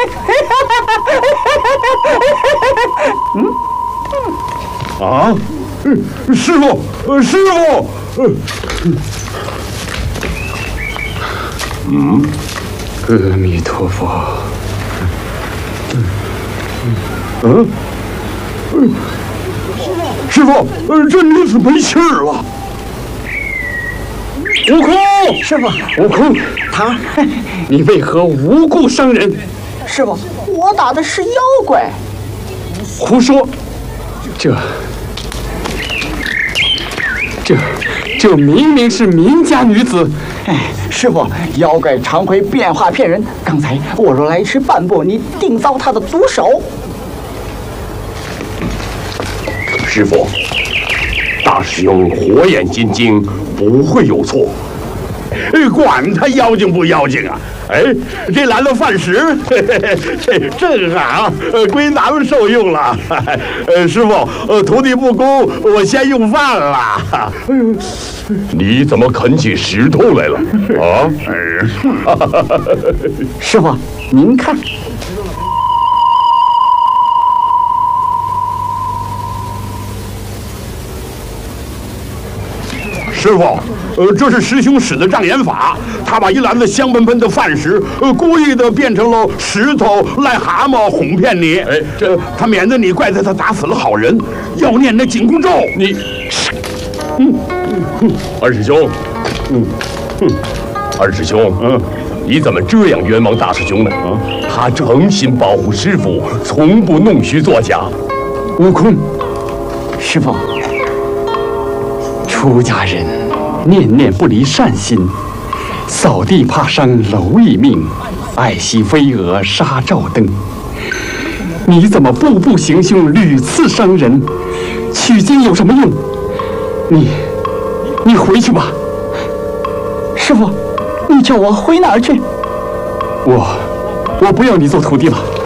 啊，师傅，师傅， 阿弥陀佛。 师傅，这女子没气儿了。 悟空， 师傅， 悟空， 他， 你为何无故伤人？ 师傅，我打的是妖怪。 胡说！这明明是民家女子。 哎，师傅，妖怪常会变化骗人。刚才我若来迟半步，你定遭他的毒手。 师傅，大师兄火眼金睛，不会有错。管他妖精不妖精啊！哎，这来了饭食，正好归咱们受用了。师傅，徒弟不恭，我先用饭了。你怎么啃起石头来了？啊？ 师傅，您看。 师傅，这是师兄使的障眼法，他把一篮子香喷喷的饭食，故意的变成了石头、癞蛤蟆，哄骗你。哎，他免得你怪罪他打死了好人，要念那紧箍咒。你，二师兄，二师兄，你怎么这样冤枉大师兄呢？他诚心保护师傅，从不弄虚作假。 悟空， 师傅。 出家人念念不离善心，扫地怕伤蝼蚁命，爱惜飞蛾杀照灯。你怎么步步行凶，屡次伤人？取经有什么用？你回去吧。 师傅，你叫我回哪儿去？ 我不要你做徒弟了。